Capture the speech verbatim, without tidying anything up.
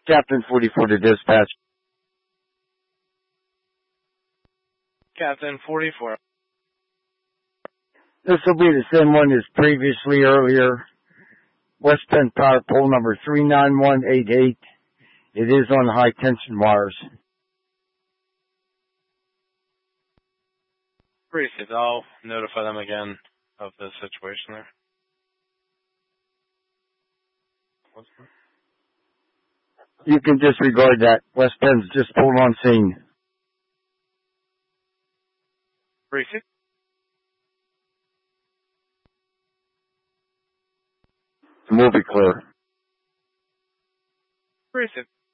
Captain forty-four to dispatch. Captain forty-four. This will be the same one as previously earlier. West Penn Power Pole number three nine one eight eight. It is on high tension wires. Received. I'll notify them again of the situation there. What's that? You can disregard that. West Penn's just pulled on scene. Received. We'll be clear. Received.